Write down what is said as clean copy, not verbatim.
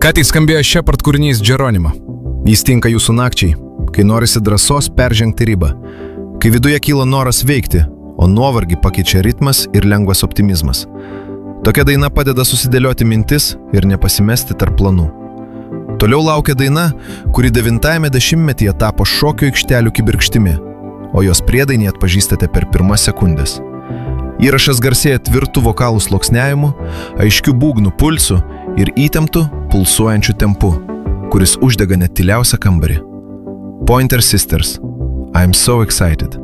Ką tik skambėjo Shepherd kūrinys Geronimo. Jis tinka jūsų nakčiai, kai norisi drąsos peržengti ribą, kai viduje kyla noras veikti, o nuovargį pakeičia ritmas ir lengvas optimizmas. Tokia daina padeda susidėlioti mintis ir nepasimesti tarp planų. Toliau laukia daina, kuri 9-ame dešimtmetyje tapo šokio aikštelių kibirkštimi, o jos priedainį atpažįstate per pirmas sekundės. Įrašas garsėja tvirtų vokalų sluoksniavimu, aiškių būgnų pulsų ir įtemptų, pulsuojančių tempu, kuris uždega net tyliausią kambarį. Pointer Sisters. I'm so excited.